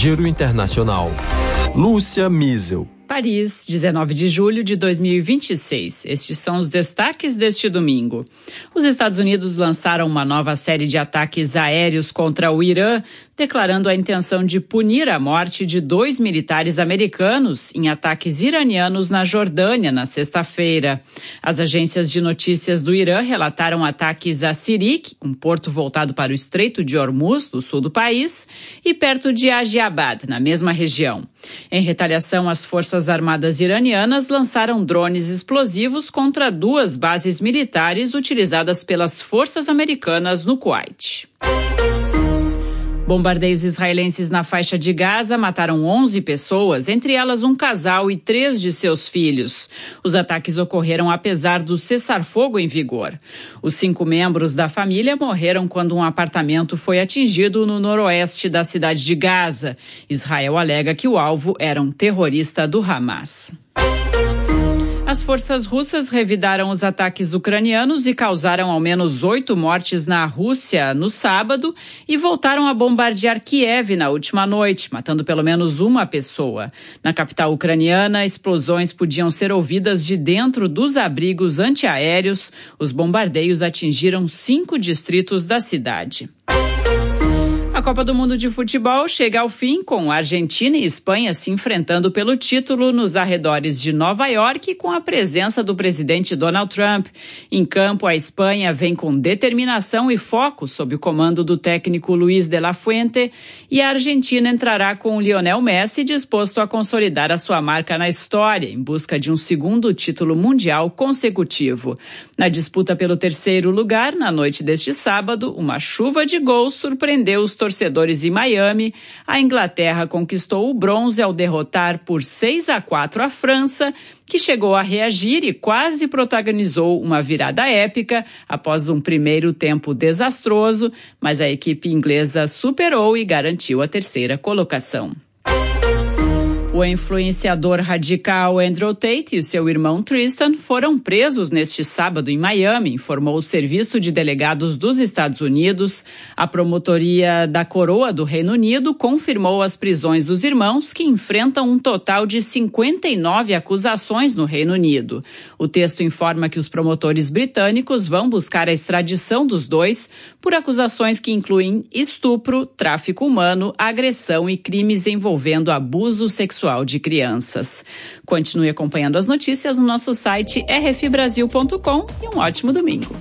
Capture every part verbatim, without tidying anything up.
Giro Internacional. Lúcia Miesel. Paris, dezenove de julho de dois mil e vinte e seis. Estes são os destaques deste domingo. Os Estados Unidos lançaram uma nova série de ataques aéreos contra o Irã, declarando a intenção de punir a morte de dois militares americanos em ataques iranianos na Jordânia na sexta-feira. As agências de notícias do Irã relataram ataques a Sirik, um porto voltado para o Estreito de Hormuz, no sul do país, e perto de Ajiabad, na mesma região. Em retaliação, as forças armadas iranianas lançaram drones explosivos contra duas bases militares utilizadas pelas forças americanas no Kuwait. Bombardeios israelenses na faixa de Gaza mataram onze pessoas, entre elas um casal e três de seus filhos. Os ataques ocorreram apesar do cessar-fogo em vigor. Os cinco membros da família morreram quando um apartamento foi atingido no noroeste da cidade de Gaza. Israel alega que o alvo era um terrorista do Hamas. As forças russas revidaram os ataques ucranianos e causaram ao menos oito mortes na Rússia no sábado e voltaram a bombardear Kiev na última noite, matando pelo menos uma pessoa. Na capital ucraniana, explosões podiam ser ouvidas de dentro dos abrigos antiaéreos. Os bombardeios atingiram cinco distritos da cidade. A Copa do Mundo de Futebol chega ao fim, com Argentina e Espanha se enfrentando pelo título nos arredores de Nova York, com a presença do presidente Donald Trump. Em campo, a Espanha vem com determinação e foco sob o comando do técnico Luis de la Fuente, e a Argentina entrará com o Lionel Messi disposto a consolidar a sua marca na história, em busca de um segundo título mundial consecutivo. Na disputa pelo terceiro lugar, na noite deste sábado, uma chuva de gols surpreendeu os torcedores em Miami. A Inglaterra conquistou o bronze ao derrotar por seis a quatro a França, que chegou a reagir e quase protagonizou uma virada épica após um primeiro tempo desastroso, mas a equipe inglesa superou e garantiu a terceira colocação. O influenciador radical Andrew Tate e o seu irmão Tristan foram presos neste sábado em Miami, informou o Serviço de Delegados dos Estados Unidos. A promotoria da Coroa do Reino Unido confirmou as prisões dos irmãos, que enfrentam um total de cinquenta e nove acusações no Reino Unido. O texto informa que os promotores britânicos vão buscar a extradição dos dois por acusações que incluem estupro, tráfico humano, agressão e crimes envolvendo abuso sexual de crianças. Continue acompanhando as notícias no nosso site r f brasil ponto com e um ótimo domingo.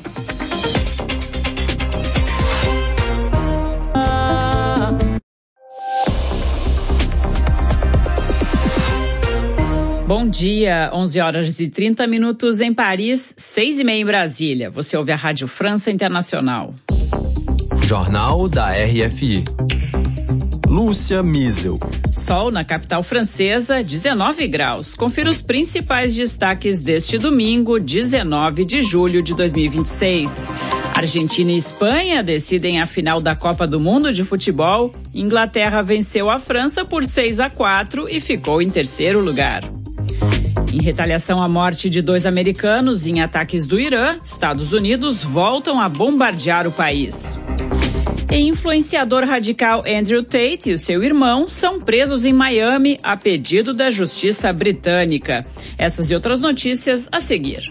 Bom dia, onze horas e trinta minutos em Paris, seis e meia em Brasília. Você ouve a Rádio França Internacional. Jornal da R F I. Lúcia Miesel. Sol na capital francesa, dezenove graus. Confira os principais destaques deste domingo, dezenove de julho de dois mil e vinte e seis. Argentina e Espanha decidem a final da Copa do Mundo de Futebol. Inglaterra venceu a França por seis a quatro e ficou em terceiro lugar. Em retaliação à morte de dois americanos em ataques do Irã, Estados Unidos voltam a bombardear o país. E influenciador radical Andrew Tate e o seu irmão são presos em Miami a pedido da Justiça Britânica. Essas e outras notícias a seguir.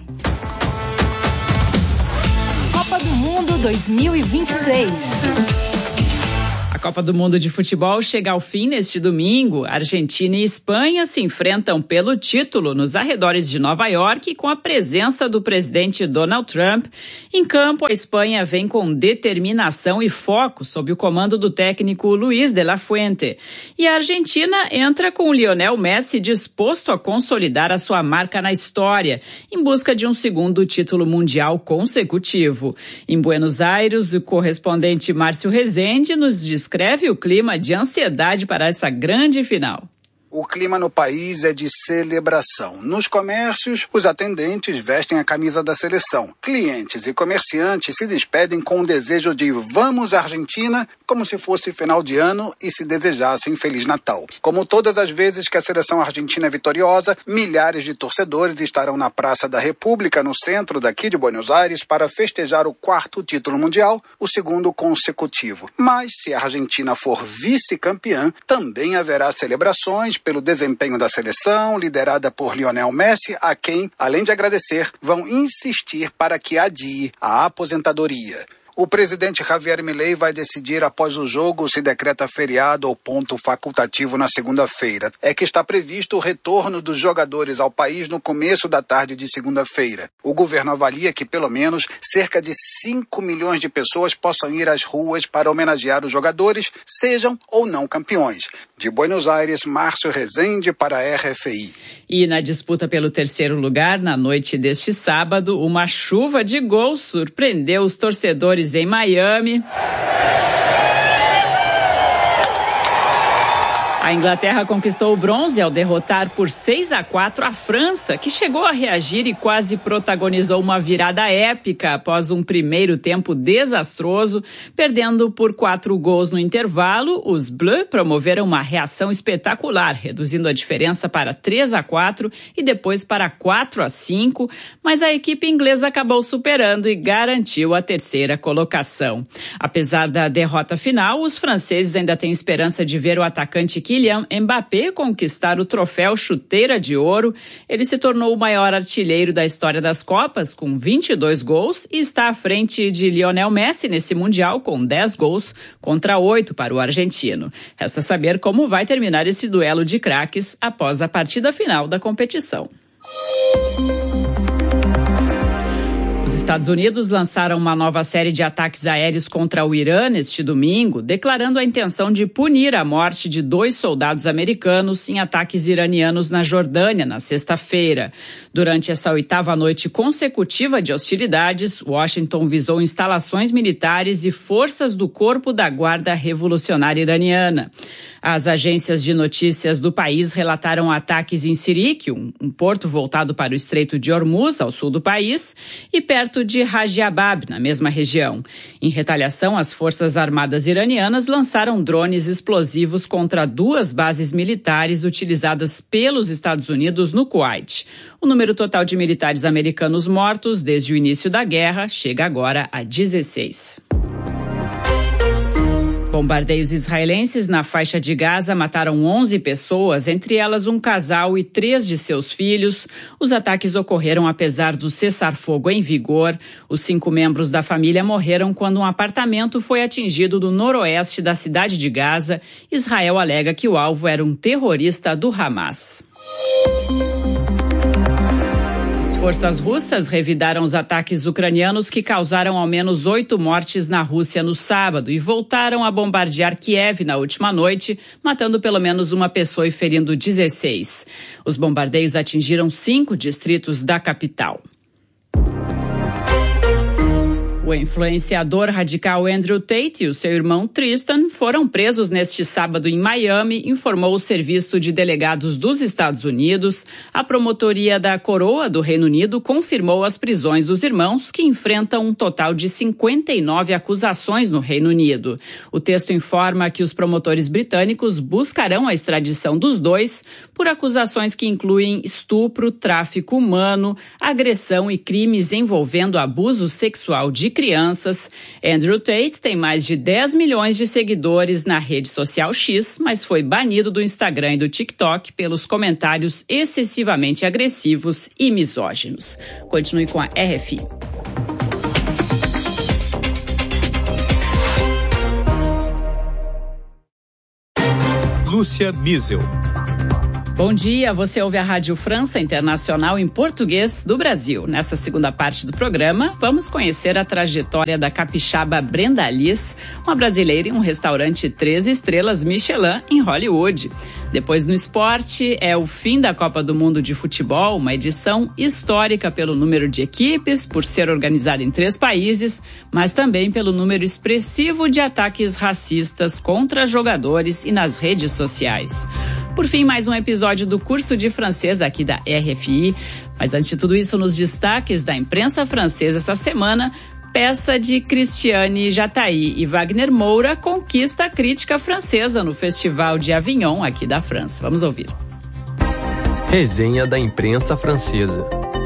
Copa do Mundo dois mil e vinte e seis. A Copa do Mundo de Futebol chega ao fim neste domingo. Argentina e Espanha se enfrentam pelo título nos arredores de Nova York, com a presença do presidente Donald Trump. Em campo, a Espanha vem com determinação e foco sob o comando do técnico Luis de la Fuente. E a Argentina entra com o Lionel Messi disposto a consolidar a sua marca na história, em busca de um segundo título mundial consecutivo. Em Buenos Aires, o correspondente Márcio Rezende nos diz descreve o clima de ansiedade para essa grande final. O clima no país é de celebração. Nos comércios, os atendentes vestem a camisa da seleção. Clientes e comerciantes se despedem com o desejo de "Vamos Argentina", como se fosse final de ano e se desejassem Feliz Natal. Como todas as vezes que a seleção argentina é vitoriosa, milhares de torcedores estarão na Praça da República, no centro daqui de Buenos Aires, para festejar o quarto título mundial, o segundo consecutivo. Mas, se a Argentina for vice-campeã, também haverá celebrações pelo desempenho da seleção, liderada por Lionel Messi, a quem, além de agradecer, vão insistir para que adie a aposentadoria. O presidente Javier Milei vai decidir após o jogo se decreta feriado ou ponto facultativo na segunda-feira. É que está previsto o retorno dos jogadores ao país no começo da tarde de segunda-feira. O governo avalia que pelo menos cerca de cinco milhões de pessoas possam ir às ruas para homenagear os jogadores, sejam ou não campeões. De Buenos Aires, Márcio Rezende para a R F I. E na disputa pelo terceiro lugar, na noite deste sábado, uma chuva de gols surpreendeu os torcedores em Miami. A Inglaterra conquistou o bronze ao derrotar por seis a quatro a França, que chegou a reagir e quase protagonizou uma virada épica após um primeiro tempo desastroso. Perdendo por quatro gols no intervalo, os Bleus promoveram uma reação espetacular, reduzindo a diferença para três a quatro e depois para quatro a cinco, mas a equipe inglesa acabou superando e garantiu a terceira colocação. Apesar da derrota final, os franceses ainda têm esperança de ver o atacante Kylian Mbappé conquistar o troféu Chuteira de Ouro. Ele se tornou o maior artilheiro da história das Copas, com vinte e dois gols, e está à frente de Lionel Messi nesse Mundial, com dez gols, contra oito para o argentino. Resta saber como vai terminar esse duelo de craques após a partida final da competição. Os Estados Unidos lançaram uma nova série de ataques aéreos contra o Irã neste domingo, declarando a intenção de punir a morte de dois soldados americanos em ataques iranianos na Jordânia na sexta-feira. Durante essa oitava noite consecutiva de hostilidades, Washington visou instalações militares e forças do Corpo da Guarda Revolucionária Iraniana. As agências de notícias do país relataram ataques em Sirik, um, um porto voltado para o Estreito de Hormuz, ao sul do país, e perto de Rajiabab, na mesma região. Em retaliação, as Forças Armadas iranianas lançaram drones explosivos contra duas bases militares utilizadas pelos Estados Unidos no Kuwait. O número total de militares americanos mortos desde o início da guerra chega agora a dezesseis. Bombardeios israelenses na faixa de Gaza mataram onze pessoas, entre elas um casal e três de seus filhos. Os ataques ocorreram apesar do cessar-fogo em vigor. Os cinco membros da família morreram quando um apartamento foi atingido no noroeste da cidade de Gaza. Israel alega que o alvo era um terrorista do Hamas. As forças russas revidaram os ataques ucranianos que causaram ao menos oito mortes na Rússia no sábado e voltaram a bombardear Kiev na última noite, matando pelo menos uma pessoa e ferindo dezesseis. Os bombardeios atingiram cinco distritos da capital. O influenciador radical Andrew Tate e o seu irmão Tristan foram presos neste sábado em Miami, informou o Serviço de Delegados dos Estados Unidos. A promotoria da Coroa do Reino Unido confirmou as prisões dos irmãos, que enfrentam um total de cinquenta e nove acusações no Reino Unido. O texto informa que os promotores britânicos buscarão a extradição dos dois por acusações que incluem estupro, tráfico humano, agressão e crimes envolvendo abuso sexual de crianças. Andrew Tate tem mais de dez milhões de seguidores na rede social X, mas foi banido do Instagram e do TikTok pelos comentários excessivamente agressivos e misóginos. Continue com a R F I. Lúcia Mizel. Bom dia, você ouve a Rádio França Internacional em português do Brasil. Nessa segunda parte do programa, vamos conhecer a trajetória da capixaba Brenda Liz, uma brasileira em um restaurante três estrelas Michelin em Hollywood. Depois no esporte, é o fim da Copa do Mundo de Futebol, uma edição histórica pelo número de equipes, por ser organizada em três países, mas também pelo número expressivo de ataques racistas contra jogadores e nas redes sociais. Por fim, mais um episódio do curso de francês aqui da R F I. Mas antes de tudo isso, nos destaques da imprensa francesa essa semana, peça de Cristiane Jatahy e Wagner Moura conquista a crítica francesa no Festival de Avignon, aqui da França. Vamos ouvir. Resenha da imprensa francesa.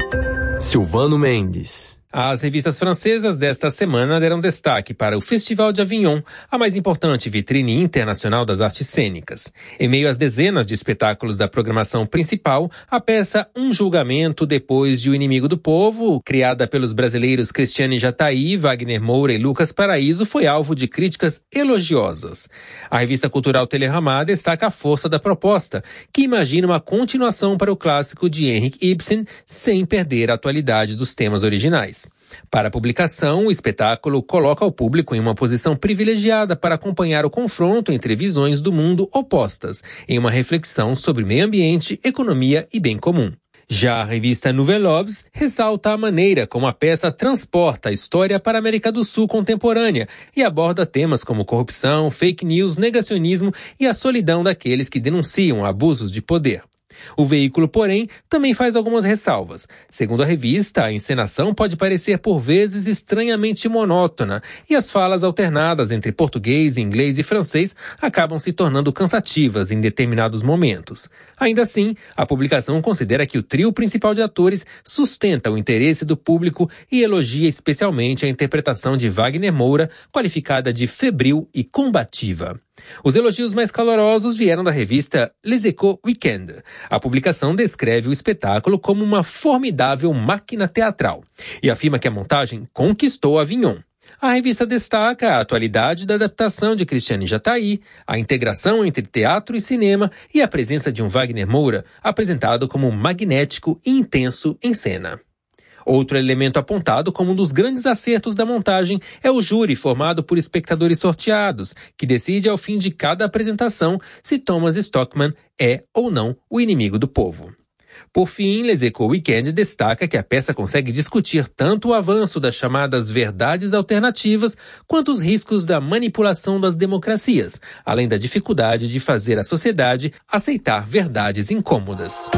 Silvano Mendes. As revistas francesas desta semana deram destaque para o Festival de Avignon, a mais importante vitrine internacional das artes cênicas. Em meio às dezenas de espetáculos da programação principal, a peça Um Julgamento Depois de O Inimigo do Povo, criada pelos brasileiros Cristiane Jatahy, Wagner Moura e Lucas Paraíso, foi alvo de críticas elogiosas. A revista cultural Télérama destaca a força da proposta, que imagina uma continuação para o clássico de Henrik Ibsen, sem perder a atualidade dos temas originais. Para a publicação, o espetáculo coloca o público em uma posição privilegiada para acompanhar o confronto entre visões do mundo opostas, em uma reflexão sobre meio ambiente, economia e bem comum. Já a revista Nouvelle Obs ressalta a maneira como a peça transporta a história para a América do Sul contemporânea e aborda temas como corrupção, fake news, negacionismo e a solidão daqueles que denunciam abusos de poder. O veículo, porém, também faz algumas ressalvas. Segundo a revista, a encenação pode parecer por vezes estranhamente monótona e as falas alternadas entre português, inglês e francês acabam se tornando cansativas em determinados momentos. Ainda assim, a publicação considera que o trio principal de atores sustenta o interesse do público e elogia especialmente a interpretação de Wagner Moura, qualificada de febril e combativa. Os elogios mais calorosos vieram da revista Les Echos Weekend. A publicação descreve o espetáculo como uma formidável máquina teatral e afirma que a montagem conquistou Avignon. A revista destaca a atualidade da adaptação de Cristiane Jatahy, a integração entre teatro e cinema e a presença de um Wagner Moura apresentado como magnético e intenso em cena. Outro elemento apontado como um dos grandes acertos da montagem é o júri formado por espectadores sorteados, que decide ao fim de cada apresentação se Thomas Stockmann é ou não o inimigo do povo. Por fim, Les Echos Weekend destaca que a peça consegue discutir tanto o avanço das chamadas verdades alternativas quanto os riscos da manipulação das democracias, além da dificuldade de fazer a sociedade aceitar verdades incômodas.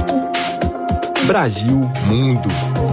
Brasil Mundo.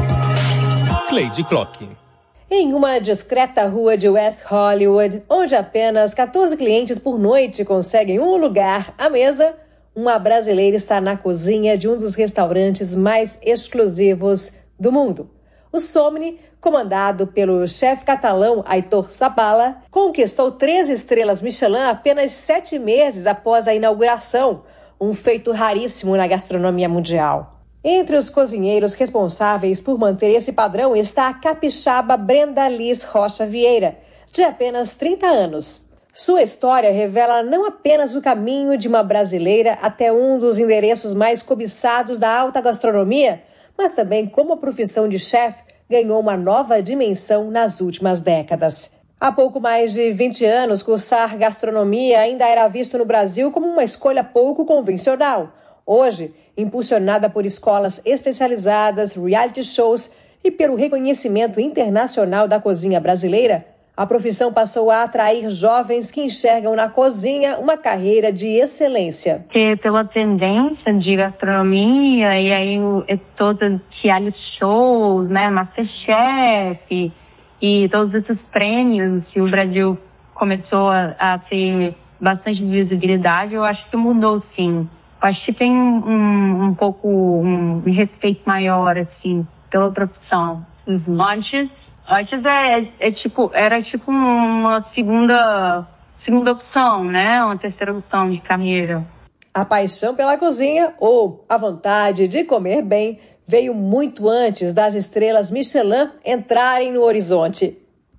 Cleide Clock. Em uma discreta rua de West Hollywood, onde apenas catorze clientes por noite conseguem um lugar à mesa, uma brasileira está na cozinha de um dos restaurantes mais exclusivos do mundo. O Somni, comandado pelo chefe catalão Aitor Zabala, conquistou três estrelas Michelin apenas sete meses após a inauguração, um feito raríssimo na gastronomia mundial. Entre os cozinheiros responsáveis por manter esse padrão está a capixaba Brenda Liz Rocha Vieira, de apenas trinta anos. Sua história revela não apenas o caminho de uma brasileira até um dos endereços mais cobiçados da alta gastronomia, mas também como a profissão de chefe ganhou uma nova dimensão nas últimas décadas. Há pouco mais de vinte anos, cursar gastronomia ainda era visto no Brasil como uma escolha pouco convencional. Hoje, impulsionada por escolas especializadas, reality shows e pelo reconhecimento internacional da cozinha brasileira, a profissão passou a atrair jovens que enxergam na cozinha uma carreira de excelência. Que pela tendência de gastronomia e aí o, todos os reality shows, né, MasterChef e todos esses prêmios que o Brasil começou a, a ter bastante visibilidade, eu acho que mudou sim. Acho que tem um, um pouco um respeito maior, assim, pela profissão. Uhum. Antes, antes é, é tipo, era tipo uma segunda, segunda opção, né? Uma terceira opção de carreira. A paixão pela cozinha, ou a vontade de comer bem, veio muito antes das estrelas Michelin entrarem no horizonte.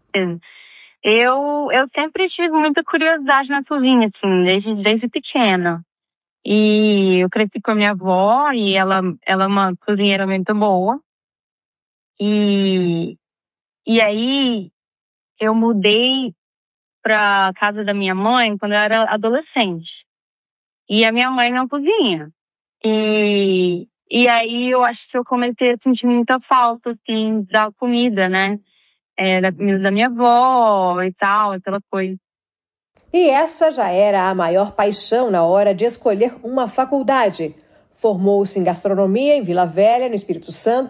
Eu, eu sempre tive muita curiosidade na cozinha, assim, desde, desde pequena. E eu cresci com a minha avó e ela, ela é uma cozinheira muito boa. E, e aí eu mudei para a casa da minha mãe quando eu era adolescente. E a minha mãe não cozinha. E, e aí eu acho que eu comecei a sentir muita falta, assim, da comida, né? É, da comida da minha avó e tal, aquela coisa. E essa já era a maior paixão na hora de escolher uma faculdade. Formou-se em gastronomia em Vila Velha, no Espírito Santo,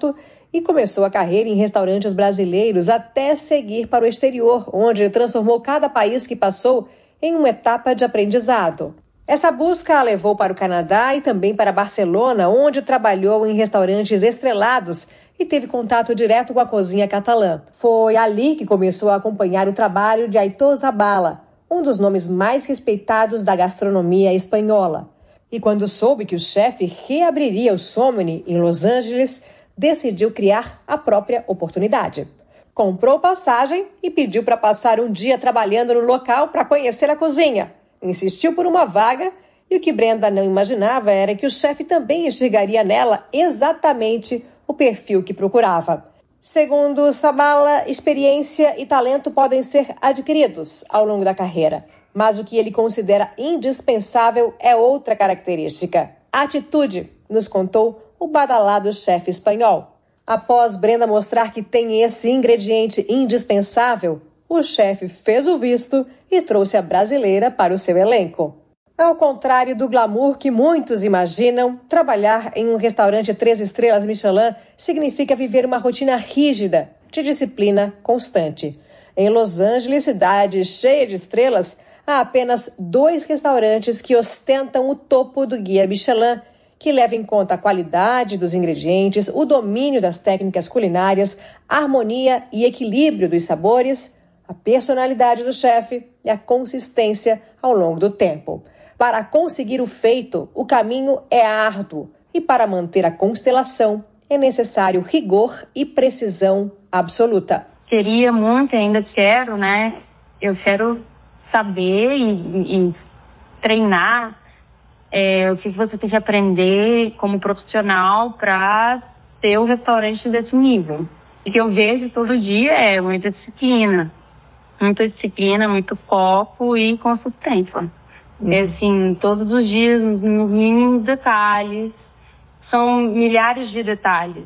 e começou a carreira em restaurantes brasileiros até seguir para o exterior, onde transformou cada país que passou em uma etapa de aprendizado. Essa busca a levou para o Canadá e também para Barcelona, onde trabalhou em restaurantes estrelados e teve contato direto com a cozinha catalã. Foi ali que começou a acompanhar o trabalho de Aitor Zabala, um dos nomes mais respeitados da gastronomia espanhola. E quando soube que o chefe reabriria o Somni em Los Angeles, decidiu criar a própria oportunidade. Comprou passagem e pediu para passar um dia trabalhando no local para conhecer a cozinha. Insistiu por uma vaga e o que Brenda não imaginava era que o chefe também enxergaria nela exatamente o perfil que procurava. Segundo Zabala, experiência e talento podem ser adquiridos ao longo da carreira, mas o que ele considera indispensável é outra característica: atitude, nos contou o badalado chefe espanhol. Após Brenda mostrar que tem esse ingrediente indispensável, o chefe fez o visto e trouxe a brasileira para o seu elenco. Ao contrário do glamour que muitos imaginam, trabalhar em um restaurante três estrelas Michelin significa viver uma rotina rígida, de disciplina constante. Em Los Angeles, cidade cheia de estrelas, há apenas dois restaurantes que ostentam o topo do guia Michelin, que leva em conta a qualidade dos ingredientes, o domínio das técnicas culinárias, a harmonia e equilíbrio dos sabores, a personalidade do chefe e a consistência ao longo do tempo. Para conseguir o feito, o caminho é árduo e para manter a constelação é necessário rigor e precisão absoluta. Queria muito, ainda quero, né? Eu quero saber e, e treinar é, o que você tem que aprender como profissional para ter um restaurante desse nível. O que eu vejo todo dia é muita disciplina. Muita disciplina, muito foco e consistência. É assim, todos os dias, nos mínimos detalhes. São milhares de detalhes.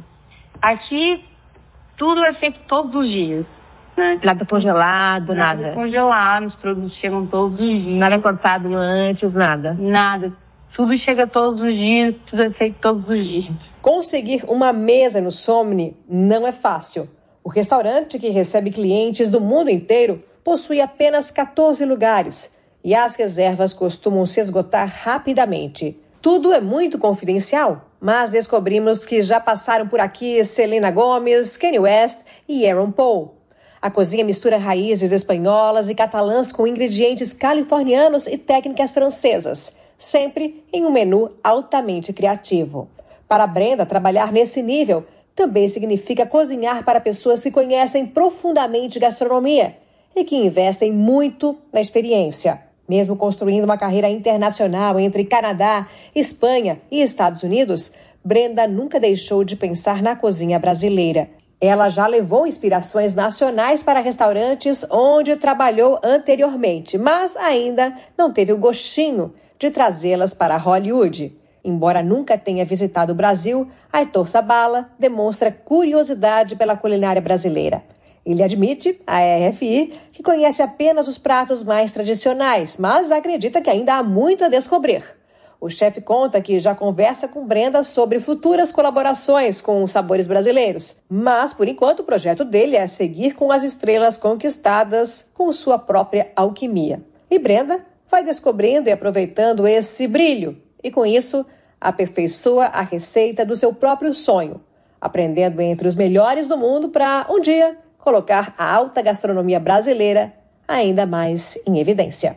Aqui, tudo é feito todos os dias. Né? Nada congelado, nada. Nada congelado, os produtos chegam todos os dias. Nada cortado antes, nada. Nada. Tudo chega todos os dias, tudo é feito todos os dias. Conseguir uma mesa no Somni não é fácil. O restaurante, que recebe clientes do mundo inteiro, possui apenas catorze lugares e as reservas costumam se esgotar rapidamente. Tudo é muito confidencial, mas descobrimos que já passaram por aqui Selena Gomez, Kanye West e Aaron Paul. A cozinha mistura raízes espanholas e catalãs com ingredientes californianos e técnicas francesas, sempre em um menu altamente criativo. Para Brenda, trabalhar nesse nível também significa cozinhar para pessoas que conhecem profundamente gastronomia e que investem muito na experiência. Mesmo construindo uma carreira internacional entre Canadá, Espanha e Estados Unidos, Brenda nunca deixou de pensar na cozinha brasileira. Ela já levou inspirações nacionais para restaurantes onde trabalhou anteriormente, mas ainda não teve o gostinho de trazê-las para Hollywood. Embora nunca tenha visitado o Brasil, Aitor Zabala demonstra curiosidade pela culinária brasileira. Ele admite, à R F I, que conhece apenas os pratos mais tradicionais, mas acredita que ainda há muito a descobrir. O chefe conta que já conversa com Brenda sobre futuras colaborações com os sabores brasileiros. Mas, por enquanto, o projeto dele é seguir com as estrelas conquistadas com sua própria alquimia. E Brenda vai descobrindo e aproveitando esse brilho. E, com isso, aperfeiçoa a receita do seu próprio sonho, aprendendo entre os melhores do mundo para, um dia, colocar a alta gastronomia brasileira ainda mais em evidência.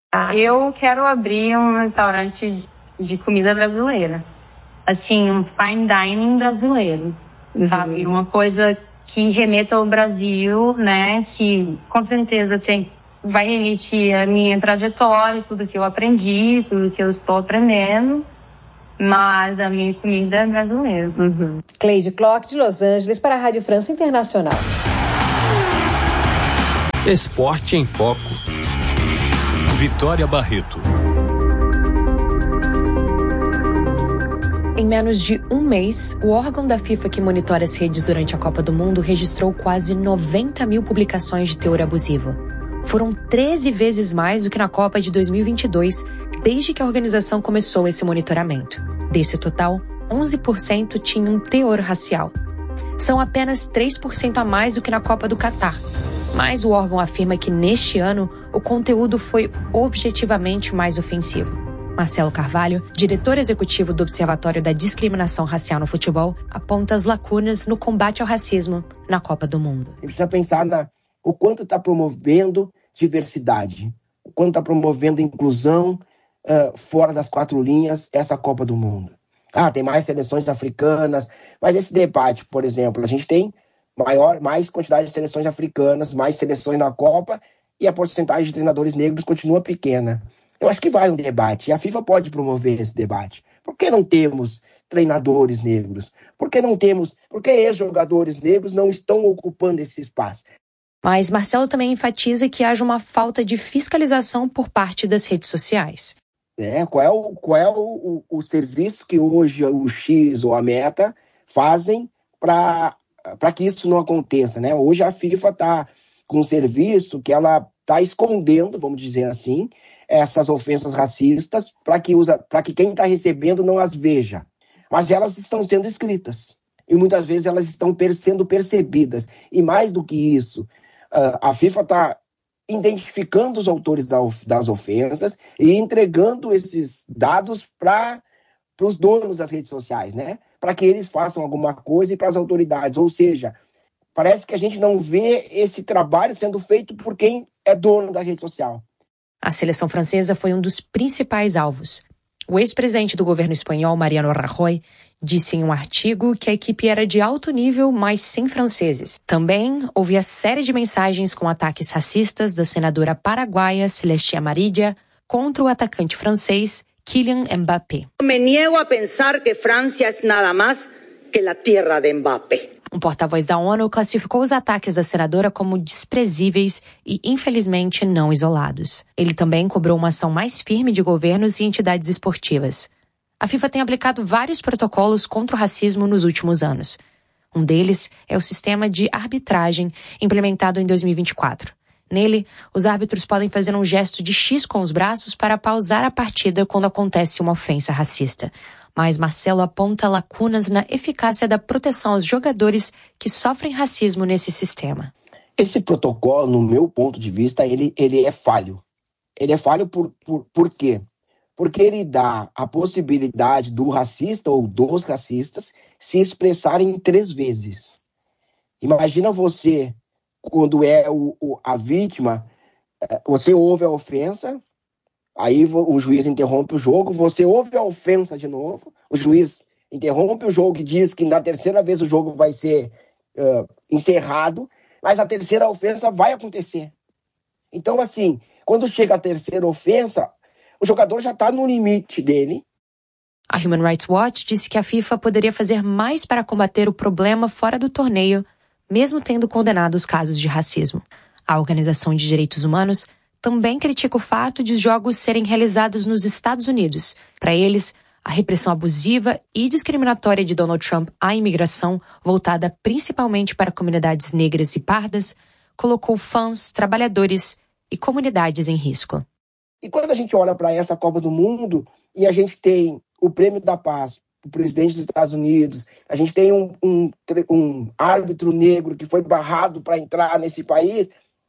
Eu quero abrir um restaurante de comida brasileira. Assim, um fine dining brasileiro. Uhum. Sabe? Uma coisa que remeta ao Brasil, né? Que com certeza tem, vai remeter a minha trajetória, tudo que eu aprendi, tudo que eu estou aprendendo. Mas a minha comida é brasileira. Uhum. Cleide Clock, de Los Angeles, para a Rádio França Internacional. Esporte em Foco. Vitória Barreto. Em menos de um mês, o órgão da FIFA que monitora as redes durante a Copa do Mundo registrou quase noventa mil publicações de teor abusivo. Foram treze vezes mais do que na Copa de dois mil e vinte e dois, desde que a organização começou esse monitoramento. Desse total, onze por cento tinham teor racial. São apenas três por cento a mais do que na Copa do Catar. Mas o órgão afirma que neste ano o conteúdo foi objetivamente mais ofensivo. Marcelo Carvalho, diretor executivo do Observatório da Discriminação Racial no Futebol, aponta as lacunas no combate ao racismo na Copa do Mundo. A gente precisa pensar na, o quanto está promovendo diversidade, o quanto está promovendo inclusão uh, fora das quatro linhas essa Copa do Mundo. Ah, tem mais seleções africanas, mas esse debate, por exemplo, a gente tem maior, mais quantidade de seleções africanas, mais seleções na Copa e a porcentagem de treinadores negros continua pequena. Eu acho que vale um debate, e a FIFA pode promover esse debate. Por que não temos treinadores negros? Por que não temos, por que ex-jogadores negros não estão ocupando esse espaço? Mas Marcelo também enfatiza que haja uma falta de fiscalização por parte das redes sociais. É, qual é, o, qual é o, o, o serviço que hoje o X ou a Meta fazem para que isso não aconteça, né? Hoje a FIFA está com um serviço que ela está escondendo, vamos dizer assim, essas ofensas racistas para que, que quem está recebendo não as veja. Mas elas estão sendo escritas. E muitas vezes elas estão per, sendo percebidas. E mais do que isso, a FIFA está identificando os autores das ofensas e entregando esses dados para os donos das redes sociais, né? Para que eles façam alguma coisa e para as autoridades. Ou seja, parece que a gente não vê esse trabalho sendo feito por quem é dono da rede social. A seleção francesa foi um dos principais alvos. O ex-presidente do governo espanhol, Mariano Rajoy, disse em um artigo que a equipe era de alto nível, mas sem franceses. Também houve a série de mensagens com ataques racistas da senadora paraguaia Celeste Amarilla contra o atacante francês Kylian Mbappé. Me niego a pensar que Francia es nada más que la tierra de Mbappé. Um porta-voz da ONU classificou os ataques da senadora como desprezíveis e, infelizmente, não isolados. Ele também cobrou uma ação mais firme de governos e entidades esportivas. A FIFA tem aplicado vários protocolos contra o racismo nos últimos anos. Um deles é o sistema de arbitragem implementado em dois mil e vinte e quatro. Nele, os árbitros podem fazer um gesto de X com os braços para pausar a partida quando acontece uma ofensa racista. Mas Marcelo aponta lacunas na eficácia da proteção aos jogadores que sofrem racismo nesse sistema. Esse protocolo, no meu ponto de vista, ele, ele é falho. Ele é falho por, por, por quê? Porque ele dá a possibilidade do racista ou dos racistas se expressarem três vezes. Imagina você, quando é o, o, a vítima, você ouve a ofensa, aí o juiz interrompe o jogo, você ouve a ofensa de novo, o juiz interrompe o jogo e diz que na terceira vez o jogo vai ser uh, encerrado, mas a terceira ofensa vai acontecer. Então, assim, quando chega a terceira ofensa, o jogador já está no limite dele. A Human Rights Watch disse que a FIFA poderia fazer mais para combater o problema fora do torneio, mesmo tendo condenado os casos de racismo. A Organização de Direitos Humanos também critica o fato de os jogos serem realizados nos Estados Unidos. Para eles, a repressão abusiva e discriminatória de Donald Trump à imigração, voltada principalmente para comunidades negras e pardas, colocou fãs, trabalhadores e comunidades em risco. E quando a gente olha para essa Copa do Mundo e a gente tem o Prêmio da Paz, o presidente dos Estados Unidos, a gente tem um, um, um árbitro negro que foi barrado para entrar nesse país,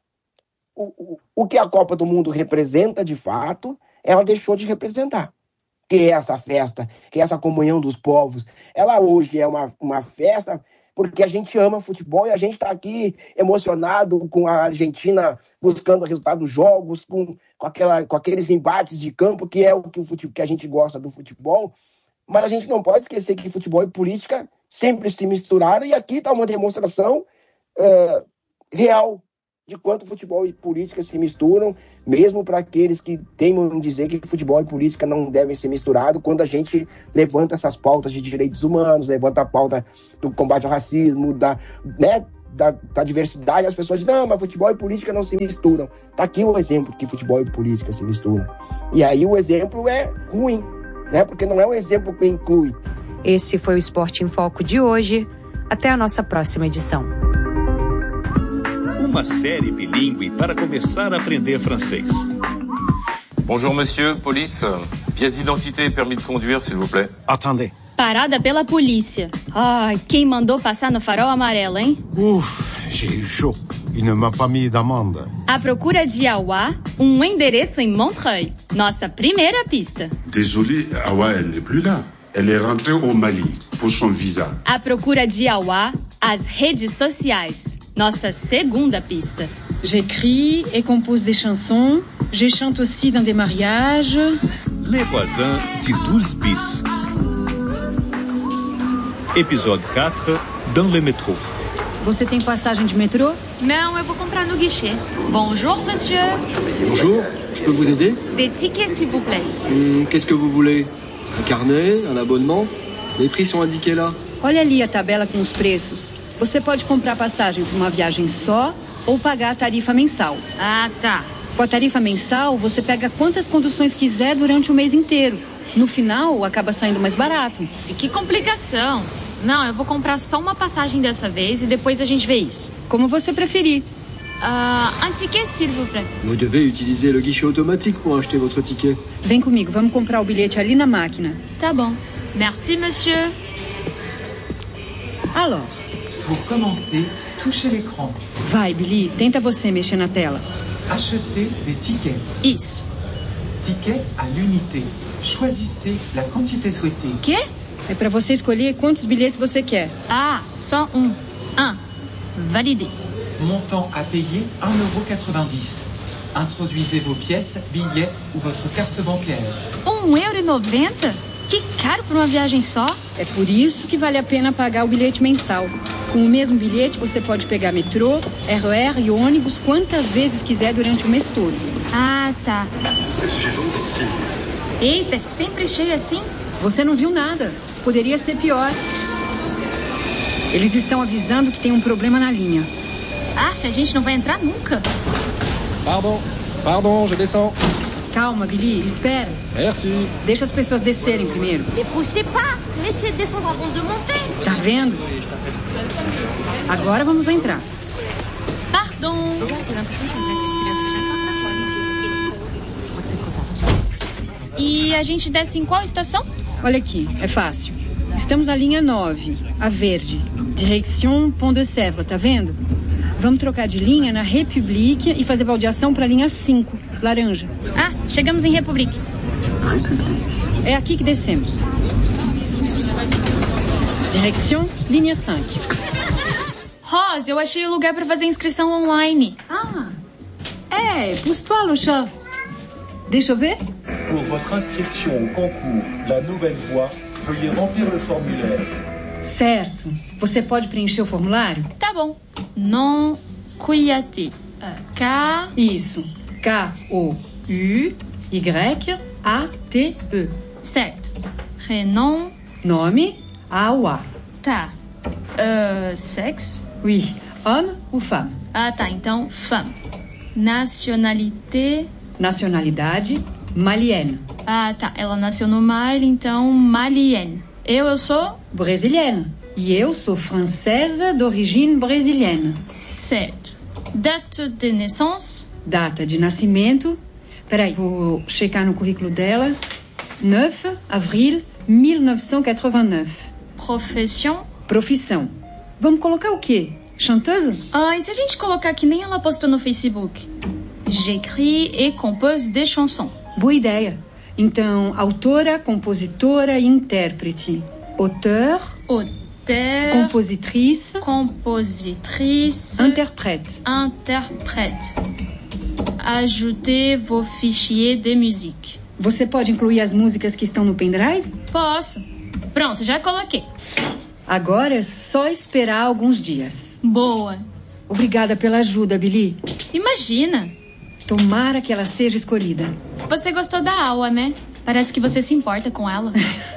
O, o, o que a Copa do Mundo representa de fato, ela deixou de representar. Que é essa festa, que é essa comunhão dos povos. Ela hoje é uma, uma festa porque a gente ama futebol e a gente está aqui emocionado com a Argentina buscando o resultado dos jogos, com, com, aquela, com aqueles embates de campo, que é o que, o futebol, que a gente gosta do futebol. Mas a gente não pode esquecer que futebol e política sempre se misturaram, e aqui está uma demonstração uh, real de quanto futebol e política se misturam, mesmo para aqueles que teimam em dizer que futebol e política não devem ser misturados, quando a gente levanta essas pautas de direitos humanos, levanta a pauta do combate ao racismo, da, né, da, da diversidade, as pessoas dizem, não, mas futebol e política não se misturam. Está aqui o exemplo que futebol e política se misturam. E aí o exemplo é ruim, né, porque não é um exemplo que inclui. Esse foi o Esporte em Foco de hoje. Até a nossa próxima edição. Uma série bilíngue para começar a aprender francês. Bonjour monsieur, police. Pièce d'identité et permis de conduire, s'il vous plaît. Attendez. Parada pela polícia. Ai, quem mandou passar no farol amarelo, hein? Uf, j'ai eu chaud. Il ne m'a pas mis d'amende. À procura de Awa, um endereço em Montreuil. Nossa primeira pista. Désolé, Awa, elle n'est plus là. Elle est rentrée au Mali pour son visa. À procura de Awa, as redes sociais. Nossa segunda pista. J'écris et compose des chansons. Je chante aussi dans des mariages. Les voisins de douze bis. Épisode quatro, dans le métro. Você tem passagem de metrô? Não, eu vou comprar no guichê. Bonjour, monsieur. Bonjour, je peux vous aider? Des tickets, s'il vous plaît. Hum, qu'est-ce que vous voulez? Un carnet? Un abonnement? Les prix sont indiqués là. Olha ali a tabela com os preços. Você pode comprar passagem para uma viagem só ou pagar a tarifa mensal. Ah, tá. Com a tarifa mensal, você pega quantas conduções quiser durante o mês inteiro. No final, acaba saindo mais barato. E que complicação. Não, eu vou comprar só uma passagem dessa vez e depois a gente vê isso. Como você preferir. Uh, un ticket, s'il vous plaît. Vous devez utiliser le guichet automatique pour acheter votre ticket. Vem comigo, vamos comprar o bilhete ali na máquina. Tá bom. Merci, monsieur. Alors. Pour commencer, touchez l'écran. Vai, Billy, tenta você mexer na tela. Achetez des tickets. Isso. Ticket à l'unité. Choisissez la quantité souhaitée. Quê? É para você escolher quantos bilhetes você quer. Ah, só um. Un. Validé. Montant à payer un euro quatre-vingt-dix. Introduisez vos pièces, billets ou votre carte bancaire. um euro e noventa? Que caro para uma viagem só. É por isso que vale a pena pagar o bilhete mensal. Com o mesmo bilhete, você pode pegar metrô, R E R e ônibus quantas vezes quiser durante o mês todo. Ah, tá. Eita, é sempre cheio assim? Você não viu nada. Poderia ser pior. Eles estão avisando que tem um problema na linha. Ah, a gente não vai entrar nunca. Pardon, pardon, je descends. Calma, Billy, espera. Merci. Deixa as pessoas descerem primeiro. Ne poussez pas, laissez descendre avant de monter. Tá vendo? Agora vamos entrar. Pardon. E a gente desce em qual estação? Olha aqui, é fácil. Estamos na linha nove, a verde. Direction Pont de Sèvres, tá vendo? Vamos trocar de linha na République e fazer baldeação para a linha cinco, laranja. Ah, chegamos em République. É aqui que descemos. Direction, linha cinco. Rose, eu achei o lugar para fazer inscrição online. Ah, é, pousse-toi, le chat. Deixa eu ver. Pour votre inscription au concours La Nouvelle Voie, veuillez remplir le formulaire. Certo. Você pode preencher o formulário? Tá bom. Non Kouyaté. K... Isso. K O U Y A T E. Certo. Prénom... Nome, Awa. Tá. Uh, sexe? Oui. Homme ou femme? Ah, tá. Então, femme. Nationalité... Nacionalidade, malienne. Ah, tá. Ela nasceu no Mali, então malienne. Eu, eu sou... Brasiliana. E eu sou francesa d'origine brésilienne. Certo. Date de naissance? Data de nascimento. Peraí, vou checar no currículo dela. nove avril mille neuf cent quatre-vingt-neuf. Profession? Profissão. Vamos colocar o quê? Chanteuse? Ah, e se a gente colocar que nem ela postou no Facebook? J'écris et compose des chansons. Boa ideia. Então, autora, compositora e intérprete. Auteur. Auteur. Compositrice. Compositrice. Interprète. Interprète. Ajoutez vos fichiers de musique. Você pode incluir as músicas que estão no pendrive? Posso. Pronto, já coloquei. Agora é só esperar alguns dias. Boa. Obrigada pela ajuda, Billy. Imagina. Tomara que ela seja escolhida. Você gostou da Awa, né? Parece que você se importa com ela.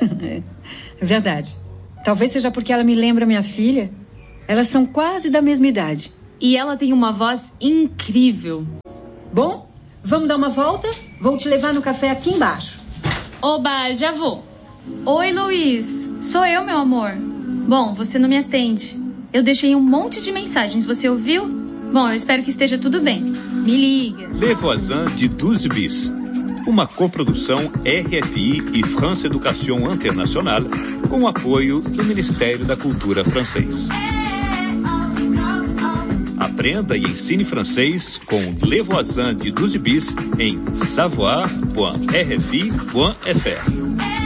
É verdade. Talvez seja porque ela me lembra minha filha. Elas são quase da mesma idade. E ela tem uma voz incrível. Bom, vamos dar uma volta? Vou te levar no café aqui embaixo. Oba, já vou. Oi, Luiz. Sou eu, meu amor. Bom, você não me atende. Eu deixei um monte de mensagens, você ouviu? Bom, eu espero que esteja tudo bem. Me liga. Les voisins de douze bis. uma coprodução R F I e France Education International, com o apoio do Ministério da Cultura francês. Aprenda e ensine francês com Le Voisin de Doze Bis em savoir ponto r f i ponto f r.